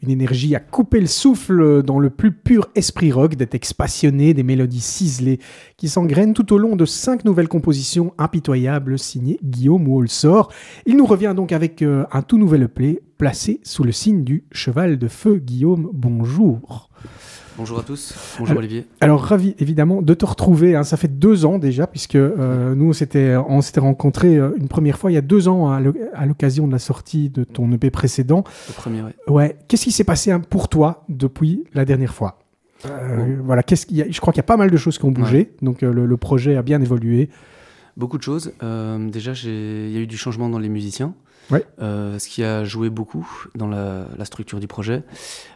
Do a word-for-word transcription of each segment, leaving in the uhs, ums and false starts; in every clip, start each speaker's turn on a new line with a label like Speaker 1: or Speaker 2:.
Speaker 1: une énergie à couper le souffle dans le plus pur esprit rock, des textes passionnés, des mélodies ciselées qui s'engrainent tout au long de cinq nouvelles compositions impitoyables signées Guillaume Walsall. Il nous revient donc avec euh, un tout nouvel E P placé sous le signe du cheval de feu. Guillaume, bonjour.
Speaker 2: Bonjour à tous, bonjour alors, Olivier.
Speaker 1: Alors ravi évidemment de te retrouver, hein. Ça fait deux ans déjà puisque euh, nous on s'était, on s'était rencontrés euh, une première fois il y a deux ans à, le, à l'occasion de la sortie de ton E P précédent.
Speaker 2: Le premier, oui.
Speaker 1: Ouais. Qu'est-ce qui s'est passé hein, pour toi depuis la dernière fois? euh, bon. Voilà, qu'est-ce qu'il y a, je crois qu'il y a pas mal de choses qui ont bougé, ouais. donc euh, le, le projet a bien évolué.
Speaker 2: Beaucoup de choses. Euh, déjà, j'ai... il y a eu du changement dans les musiciens.
Speaker 1: Ouais.
Speaker 2: Euh, ce qui a joué beaucoup dans la, la structure du projet.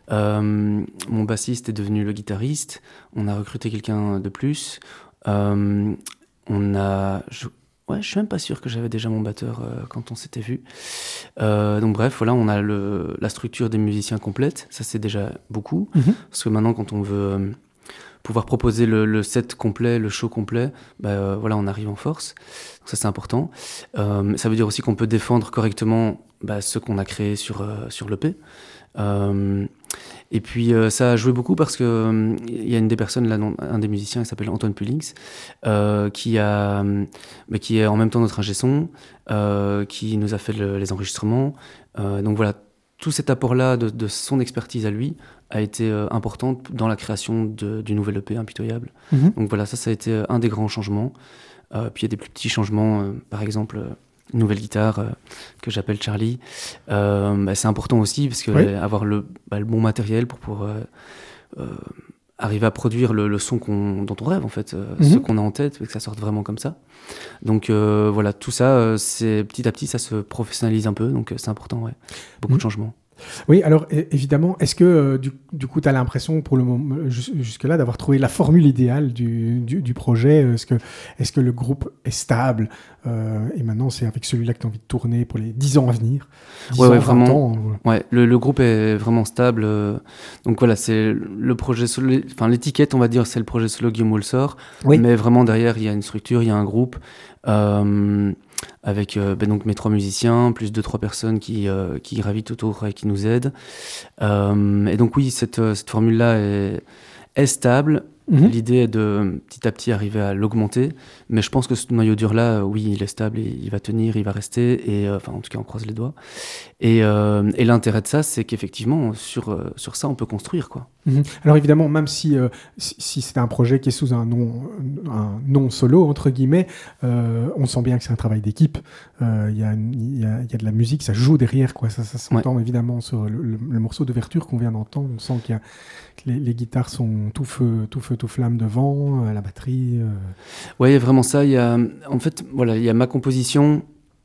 Speaker 2: Euh, mon bassiste est devenu le guitariste. On a recruté quelqu'un de plus. Euh, on a... Je... Ouais, je suis même pas sûr que j'avais déjà mon batteur euh, quand on s'était vu. Euh, donc bref, voilà, on a le... la structure des musiciens complète. Ça, c'est déjà beaucoup. Mm-hmm. Parce que maintenant, quand on veut... Euh, pouvoir proposer le, le set complet, le show complet, bah, euh, voilà, on arrive en force. Donc ça, c'est important. Euh, ça veut dire aussi qu'on peut défendre correctement bah, ce qu'on a créé sur, euh, sur l'E P. Euh, et puis, euh, ça a joué beaucoup parce qu'il euh, y a une des personnes, là, non, un des musiciens, il s'appelle Antoine Pullings, euh, qui, a, bah, qui est en même temps notre ingé son, euh, qui nous a fait le, les enregistrements. Euh, donc voilà, tout cet apport-là de, de son expertise à lui a été euh, importante dans la création de, du nouvel E P Impitoyable. Mm-hmm. Donc voilà, ça, ça a été un des grands changements. Euh, puis il y a des plus petits changements, euh, par exemple, euh, une nouvelle guitare euh, que j'appelle Charlie. Euh, bah, c'est important aussi, parce que oui. euh, avoir le, bah, le bon matériel pour pouvoir euh, euh, arriver à produire le, le son qu'on, dont on rêve, en fait, euh, mm-hmm. ce qu'on a en tête, que ça sorte vraiment comme ça. Donc euh, voilà, tout ça, euh, c'est, petit à petit, ça se professionnalise un peu, donc euh, c'est important, ouais. Beaucoup mm-hmm. de changements.
Speaker 1: Oui, alors évidemment, est-ce que euh, du, du coup tu as l'impression pour le moment, jusque-là d'avoir trouvé la formule idéale du, du, du projet? Est-ce que, est-ce que le groupe est stable euh, et maintenant c'est avec celui-là que tu as envie de tourner pour les dix ans à venir? dix
Speaker 2: ouais,
Speaker 1: ans,
Speaker 2: ouais, vraiment.
Speaker 1: Ans, euh...
Speaker 2: Ouais, le, le groupe est vraiment stable. Euh, donc voilà, c'est le projet solo, enfin l'étiquette, on va dire, c'est le projet solo Guillaume Walsall. Oui. Mais vraiment derrière, il y a une structure, il y a un groupe. Euh, avec euh, ben donc mes trois musiciens, plus deux, trois personnes qui, euh, qui gravitent autour et qui nous aident. Euh, et donc oui, cette, cette formule-là est, est stable. Mm-hmm. L'idée est de petit à petit arriver à l'augmenter. Mais je pense que ce noyau dur-là, oui, il est stable, et il va tenir, il va rester. Et, euh, enfin, en tout cas, on croise les doigts. Et, euh, et l'intérêt de ça, c'est qu'effectivement, sur, euh, sur ça, on peut construire, quoi.
Speaker 1: Mmh. Alors évidemment, même si, euh, si, si c'est un projet qui est sous un nom, un nom solo, entre guillemets, euh, on sent bien que c'est un travail d'équipe. Il euh, y, y, y a de la musique, ça joue derrière, quoi. Ça, ça s'entend ouais. évidemment sur le, le, le morceau d'ouverture qu'on vient d'entendre. On sent qu'il y a, que les, les guitares sont tout feu, tout feu, tout flamme devant, euh, la batterie. Euh...
Speaker 2: Oui, il y a vraiment ça. Il y a, en fait, voilà, il y a ma composition.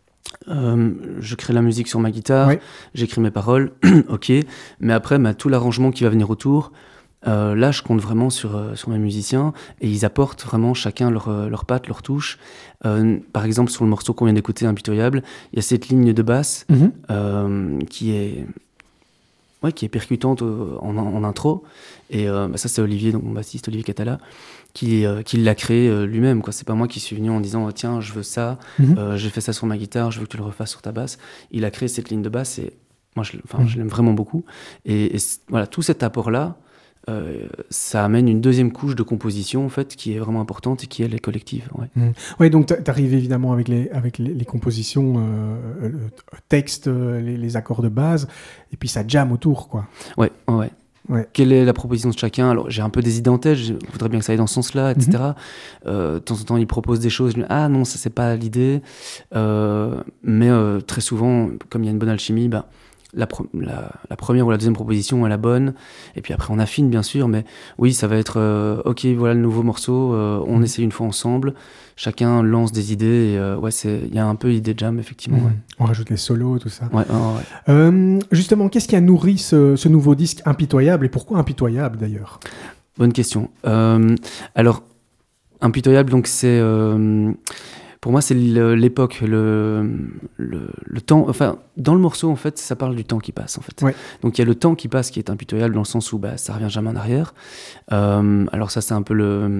Speaker 2: Euh, je crée la musique sur ma guitare, oui. j'écris mes paroles, ok, mais après bah, tout l'arrangement qui va venir autour, euh, là je compte vraiment sur, euh, sur mes musiciens et ils apportent vraiment chacun leur, euh, leur patte, leur touche. Euh, par exemple sur le morceau qu'on vient d'écouter, Impitoyable, il y a cette ligne de basse mm-hmm. euh, qui est... Ouais, qui est percutante en, en intro, et euh, bah ça c'est Olivier, donc mon bassiste Olivier Catala, qui, euh, qui l'a créé euh, lui-même, quoi. C'est pas moi qui suis venu en disant tiens je veux ça, mm-hmm. euh, j'ai fait ça sur ma guitare, je veux que tu le refasses sur ta basse. Il a créé cette ligne de basse et moi je, enfin, mm-hmm. je l'aime vraiment beaucoup, et, et voilà, tout cet apport là Euh, ça amène une deuxième couche de composition en fait qui est vraiment importante et qui elle est collective. Ouais,
Speaker 1: mmh. ouais donc tu arrives évidemment avec les, avec les, les compositions, euh, le texte, les, les accords de base, et puis ça jam autour, quoi.
Speaker 2: Ouais, ouais. Ouais. Quelle est la proposition de chacun? Alors j'ai un peu des idées en tête, je voudrais bien que ça aille dans ce sens-là, et cetera. Mmh. Euh, de temps en temps, ils proposent des choses, je dis, ah non, ça c'est pas l'idée. Euh, mais euh, très souvent, comme il y a une bonne alchimie, bah, La, pro- la, la première ou la deuxième proposition est la bonne, et puis après on affine bien sûr, mais oui, ça va être euh, ok, voilà le nouveau morceau, euh, on mmh. essaie une fois ensemble, chacun lance des idées, et euh, ouais, il y a un peu idée de jam effectivement. Mmh. Ouais.
Speaker 1: On rajoute les solos, tout ça.
Speaker 2: Ouais, ouais, ouais.
Speaker 1: Euh, justement, qu'est-ce qui a nourri ce, ce nouveau disque Impitoyable, et pourquoi Impitoyable d'ailleurs?
Speaker 2: Bonne question. Euh, alors, Impitoyable, donc c'est... Euh, Pour moi, c'est l'époque, le, le, le temps... Enfin, dans le morceau, en fait, ça parle du temps qui passe, en fait.
Speaker 1: Ouais.
Speaker 2: Donc, il y a le temps qui passe qui est impitoyable dans le sens où bah, ça revient jamais en arrière. Euh, alors ça, c'est un peu le,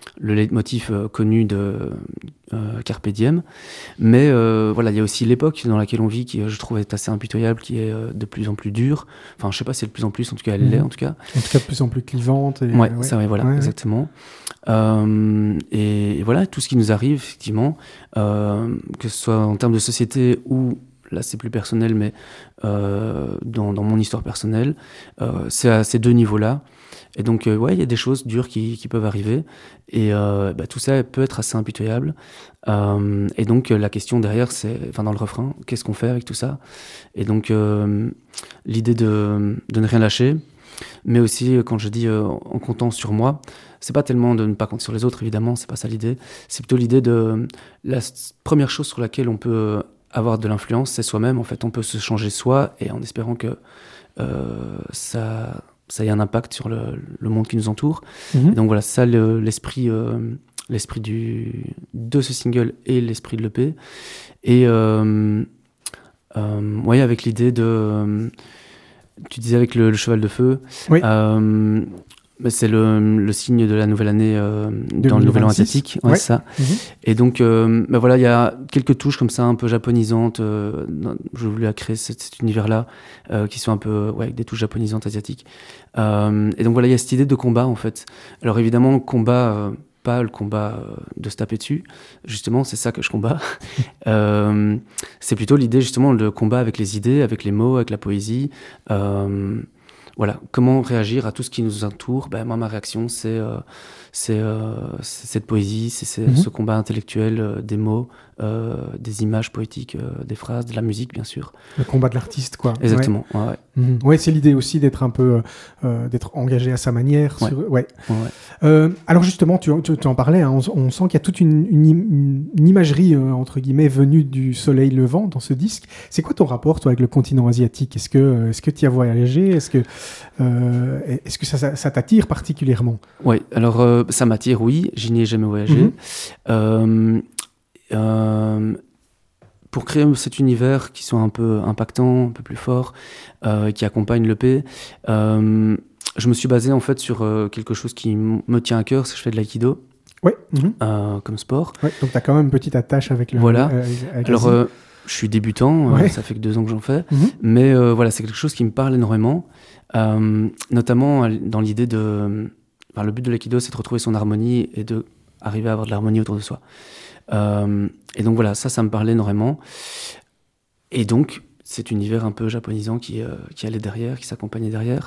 Speaker 2: le leitmotiv euh, connu de euh, Carpe Diem. Mais euh, voilà, il y a aussi l'époque dans laquelle on vit qui, je trouve, est assez impitoyable, qui est euh, de plus en plus dure. Enfin, je sais pas si c'est de plus en plus, en tout cas, elle mmh. l'est, en tout cas.
Speaker 1: En tout cas, de plus en plus clivante. Et,
Speaker 2: ouais,
Speaker 1: ouais,
Speaker 2: c'est vrai, voilà, ouais, exactement. Ouais. Euh, et, et voilà, tout ce qui nous arrive, effectivement, euh, que ce soit en termes de société ou, là, c'est plus personnel, mais euh, dans, dans mon histoire personnelle, euh, c'est à ces deux niveaux-là. Et donc, euh, ouais, il y a des choses dures qui, qui peuvent arriver. Et euh, bah, tout ça peut être assez impitoyable. Euh, et donc, euh, la question derrière, c'est, enfin, dans le refrain, qu'est-ce qu'on fait avec tout ça ? Et donc, euh, l'idée de, de ne rien lâcher, mais aussi, quand je dis euh, en comptant sur moi, c'est pas tellement de ne pas compter sur les autres, évidemment, c'est pas ça l'idée. C'est plutôt l'idée de la première chose sur laquelle on peut avoir de l'influence, c'est soi-même. En fait, on peut se changer soi, et en espérant que euh, ça. ça ait un impact sur le, le monde qui nous entoure. Mmh. Et donc voilà, ça, le, l'esprit, euh, l'esprit du, de ce single et l'esprit de l'E P. Et euh, euh, ouais, avec l'idée de... Euh, tu disais avec le, le cheval de feu, oui. euh, c'est le, le signe de la nouvelle année euh, dans le Nouvel An asiatique. Ouais, ouais. C'est ça. Mmh. Et donc, euh, ben voilà, il y a quelques touches comme ça, un peu japonisantes. Euh, je voulais créer cet, cet univers-là, euh, qui sont un peu, ouais, avec des touches japonisantes asiatiques. Euh, et donc voilà, il y a cette idée de combat, en fait. Alors évidemment, combat, euh, pas le combat euh, de se taper dessus. Justement, c'est ça que je combats. euh, c'est plutôt l'idée, justement, de combat avec les idées, avec les mots, avec la poésie. Euh, Voilà, comment réagir à tout ce qui nous entoure ? Ben, moi, ma réaction, c'est, euh, c'est, euh, c'est cette poésie, c'est, c'est mm-hmm. ce combat intellectuel euh, des mots, euh, des images poétiques, euh, des phrases, de la musique, bien sûr.
Speaker 1: Le combat de l'artiste, quoi.
Speaker 2: Exactement, ouais. Ouais, ouais.
Speaker 1: Mm-hmm. Ouais, c'est l'idée aussi d'être un peu, euh, d'être engagé à sa manière.
Speaker 2: Ouais.
Speaker 1: Sur... ouais.
Speaker 2: Ouais, ouais.
Speaker 1: Euh, alors justement, tu, tu, tu en parlais, hein, on, on sent qu'il y a toute une, une, une imagerie, euh, entre guillemets, venue du soleil levant dans ce disque. C'est quoi ton rapport, toi, avec le continent asiatique ? Est-ce que, est-ce que tu y as voyagé ? Est-ce que, euh, est-ce que ça, ça, ça t'attire particulièrement ?
Speaker 2: Oui, alors euh, ça m'attire, oui. Je n'y ai jamais voyagé. Mm-hmm. Euh, euh, pour créer cet univers qui soit un peu impactant, un peu plus fort, euh, qui accompagne l'E P, euh, je me suis basé en fait sur euh, quelque chose qui m- me tient à cœur, c'est que je fais de l'aïkido.
Speaker 1: Ouais. Mm-hmm.
Speaker 2: Euh, comme sport.
Speaker 1: Ouais, donc tu as quand même une petite attache avec le...
Speaker 2: Voilà.
Speaker 1: Euh, avec
Speaker 2: alors, euh, je suis débutant,
Speaker 1: ouais.
Speaker 2: euh, ça fait que deux ans que j'en fais,
Speaker 1: mm-hmm.
Speaker 2: mais euh, voilà, c'est quelque chose qui me parle énormément, euh, notamment dans l'idée de... Enfin, le but de l'aïkido, c'est de retrouver son harmonie et d'arriver à avoir de l'harmonie autour de soi. Euh, et donc voilà, ça, ça me parlait énormément. Et donc, cet univers un peu japonisant qui, euh, qui allait derrière, qui s'accompagnait derrière.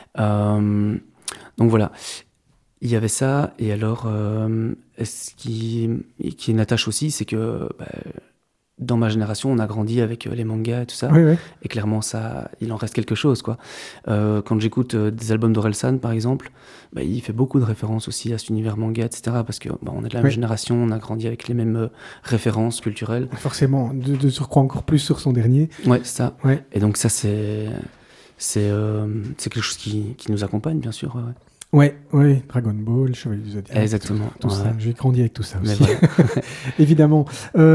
Speaker 2: Euh, donc voilà, il y avait ça. Et alors, euh, ce qui, qui est une attache aussi, c'est que bah, dans ma génération, on a grandi avec les mangas et tout ça.
Speaker 1: Oui, oui.
Speaker 2: Et clairement, ça, il en reste quelque chose, quoi. Euh, quand j'écoute euh, des albums d'Orelsan, par exemple, bah, il fait beaucoup de références aussi à cet univers manga, et cetera. Parce qu'on bah, est de la même
Speaker 1: oui.
Speaker 2: génération, on a grandi avec les mêmes euh, références culturelles.
Speaker 1: Forcément, de, de surcroît encore plus sur son dernier.
Speaker 2: Ouais, c'est ça.
Speaker 1: Ouais.
Speaker 2: Et donc ça, c'est, c'est, euh, c'est quelque chose qui, qui nous accompagne, bien sûr. Ouais, ouais.
Speaker 1: Ouais, ouais, Dragon Ball, Chevalier du Zodiac.
Speaker 2: Exactement.
Speaker 1: Tout, tout
Speaker 2: ouais.
Speaker 1: ça. J'ai grandi avec tout ça aussi.
Speaker 2: Voilà.
Speaker 1: Évidemment.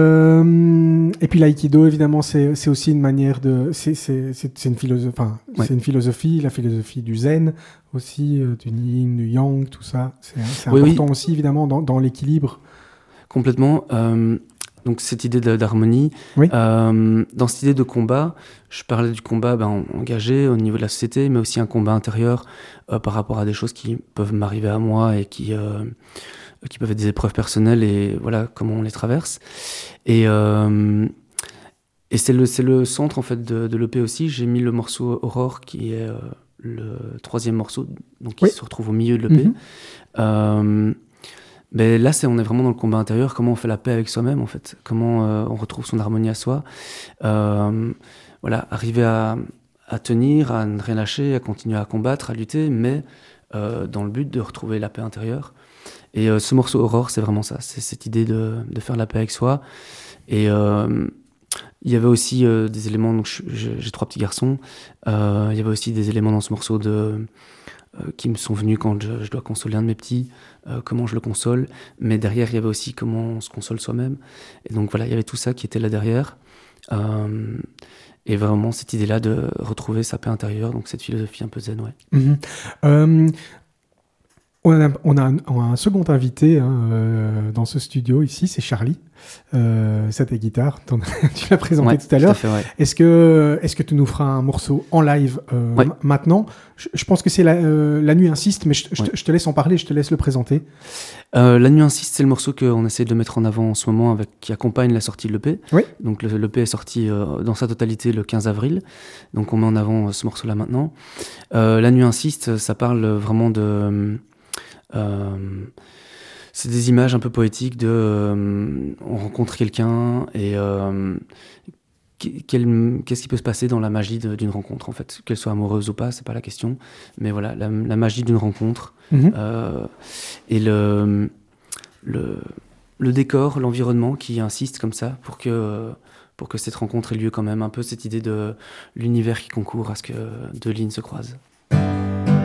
Speaker 1: Euh, et puis l'aïkido, évidemment, c'est, c'est aussi une manière de, c'est, c'est, c'est, c'est une philosophie, enfin,
Speaker 2: ouais.
Speaker 1: c'est une philosophie, la philosophie du zen aussi, euh, du yin, du yang, tout ça. C'est, c'est
Speaker 2: oui,
Speaker 1: important
Speaker 2: oui.
Speaker 1: aussi, évidemment, dans, dans l'équilibre.
Speaker 2: Complètement. Euh, donc cette idée de, d'harmonie.
Speaker 1: Oui.
Speaker 2: Euh, dans cette idée de combat, je parlais du combat ben, engagé au niveau de la société, mais aussi un combat intérieur euh, par rapport à des choses qui peuvent m'arriver à moi et qui, euh, qui peuvent être des épreuves personnelles et voilà comment on les traverse. Et, euh, et c'est, le, c'est le centre en fait de, de l'E P aussi. J'ai mis le morceau Aurore qui est euh, le troisième morceau, donc qui
Speaker 1: oui.
Speaker 2: se retrouve au milieu de l'E P.
Speaker 1: Mm-hmm.
Speaker 2: Euh, Mais là, c'est, on est vraiment dans le combat intérieur, comment on fait la paix avec soi-même, en fait. Comment euh, on retrouve son harmonie à soi. Euh, voilà, arriver à, à tenir, à ne rien lâcher, à continuer à combattre, à lutter, mais euh, dans le but de retrouver la paix intérieure. Et euh, ce morceau Aurore, c'est vraiment ça. C'est cette idée de, de faire la paix avec soi. Et euh, il y avait aussi euh, des éléments, donc je, je, j'ai trois petits garçons, euh, il y avait aussi des éléments dans ce morceau de... qui me sont venus quand je, je dois consoler un de mes petits, euh, comment je le console, mais derrière il y avait aussi comment on se console soi-même, et donc voilà, il y avait tout ça qui était là derrière, euh, et vraiment cette idée-là de retrouver sa paix intérieure, donc cette philosophie un peu zen, ouais.
Speaker 1: Mmh. Euh, On a, on a, un, on a un second invité hein, euh, dans ce studio ici, c'est Charlie. Euh, c'est ta guitare, tu l'as présenté
Speaker 2: ouais,
Speaker 1: tout à l'heure.
Speaker 2: Tout à fait, ouais.
Speaker 1: Est-ce que, est-ce que tu nous feras un morceau en live euh,
Speaker 2: ouais.
Speaker 1: m- maintenant? je, je pense que c'est la, euh, la nuit insiste, mais je, je,
Speaker 2: ouais.
Speaker 1: te, je te laisse en parler, je te laisse le présenter.
Speaker 2: Euh, la nuit insiste, c'est le morceau qu'on essaie de mettre en avant en ce moment, avec, qui accompagne la sortie de l'E P.
Speaker 1: Oui.
Speaker 2: Donc le, l'E P est sorti euh, dans sa totalité le quinze avril, donc on met en avant euh, ce morceau-là maintenant. Euh, la nuit insiste, ça parle vraiment de... Euh, c'est des images un peu poétiques de... Euh, on rencontre quelqu'un et... Euh, Quel, qu'est-ce qui peut se passer dans la magie de, d'une rencontre, en fait, qu'elle soit amoureuse ou pas, c'est pas la question, mais voilà, la, la magie d'une rencontre, mmh. euh, et le, le, le décor, l'environnement qui insiste comme ça pour que, pour que cette rencontre ait lieu quand même, un peu cette idée de l'univers qui concourt à ce que deux lignes se croisent.